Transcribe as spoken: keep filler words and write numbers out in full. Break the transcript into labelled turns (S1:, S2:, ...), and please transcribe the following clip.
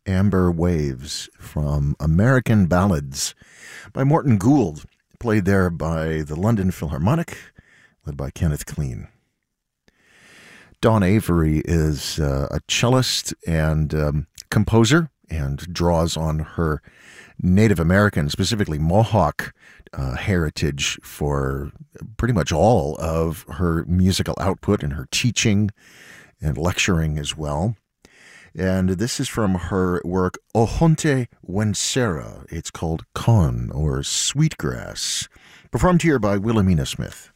S1: Amber Waves from American Ballads by Morton Gould, played there by the London Philharmonic, led by Kenneth Clean. Dawn Avery is uh, a cellist and um, composer and draws on her Native American, specifically Mohawk, uh, heritage for pretty much all of her musical output and her teaching and lecturing as well. And this is from her work Ohonte Wensera. It's called Con, or Sweetgrass, performed here by Wilhelmina Smith.